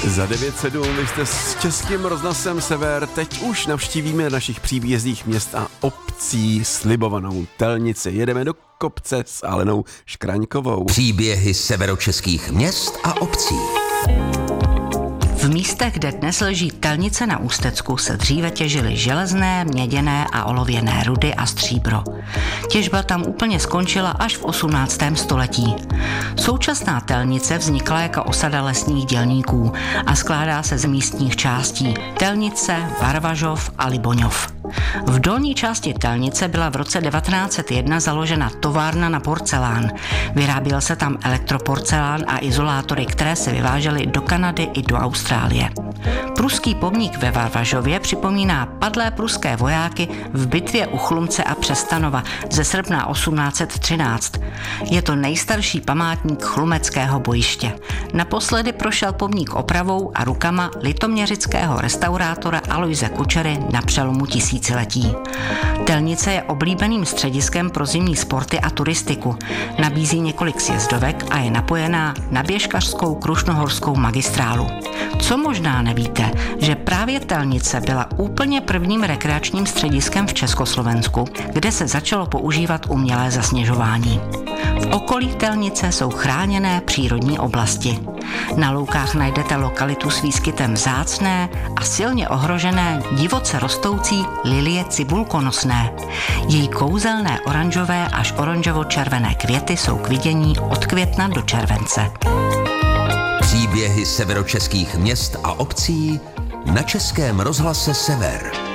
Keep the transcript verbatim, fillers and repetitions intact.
Za devět sedm, vy jste s Českým rozhlasem Sever. Teď už navštívíme našich příbězích měst a obcí slibovanou Telnici. Jedeme do kopce s Alenou Škraňkovou. Příběhy severočeských měst a obcí. V místech, kde dnes leží Telnice na Ústecku, se dříve těžily železné, měděné a olověné rudy a stříbro. Těžba tam úplně skončila až v osmnáctém století. Současná Telnice vznikla jako osada lesních dělníků a skládá se z místních částí Telnice, Varvažov a Liboňov. V dolní části Telnice byla v roce devatenáct set jedna založena továrna na porcelán. Vyráběl se tam elektroporcelán a izolátory, které se vyvážely do Kanady i do Austrálie. Pruský pomník ve Varvažově připomíná padlé pruské vojáky v bitvě u Chlumce a Přestanova ze srpna osmnáct set třináct. Je to nejstarší památník chlumeckého bojiště. Naposledy prošel pomník opravou a rukama litoměřického restaurátora Aloise Kučery na přelomu tisíciletí. Telnice je oblíbeným střediskem pro zimní sporty a turistiku. Nabízí několik sjezdovek a je napojená na běžkařskou krušnohorskou magistrálu. Co možná nevíte, že právě Telnice byla úplně prvním rekreačním střediskem v Československu, kde se začalo používat umělé zasněžování. V okolí Telnice jsou chráněné přírodní oblasti. Na loukách najdete lokalitu s výskytem vzácné a silně ohrožené divoce rostoucí lilie cibulkonosné. Její kouzelné oranžové až oranžovo-červené květy jsou k vidění od května do července. Příběhy severočeských měst a obcí na Českém rozhlase Sever.